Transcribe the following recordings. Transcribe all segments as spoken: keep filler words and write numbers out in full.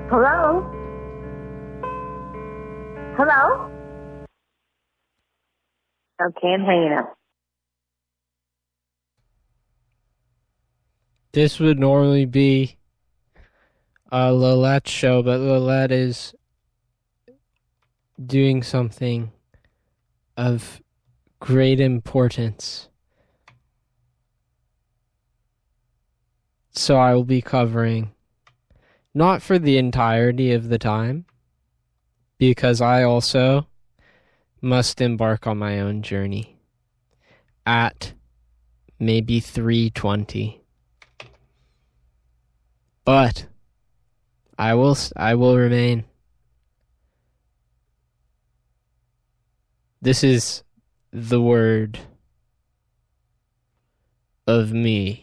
Hello? Hello? Okay, I'm hanging up. This would normally be a Lillette show, but Lillette is doing something of great importance. So I will be covering, not for the entirety of the time, because I also must embark on my own journey at maybe three twenty. But I will I will remain. This is the word of me.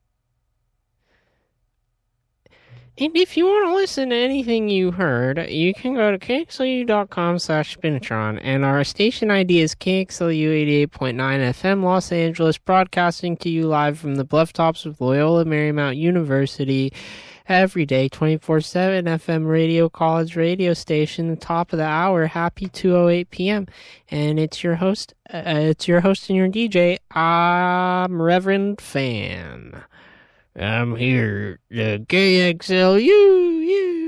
And if you want to listen to anything you heard, you can go to kxlu.com slash Spinatron, and our station I D is K X L U eighty-eight point nine F M Los Angeles, broadcasting to you live from the bluff tops of Loyola Marymount University, every day, twenty-four seven F M radio, college radio station, the top of the hour, happy two oh eight p.m. And it's your host, uh, it's your host and your D J, I'm Reverend Fan. I'm here, the K X L U, you.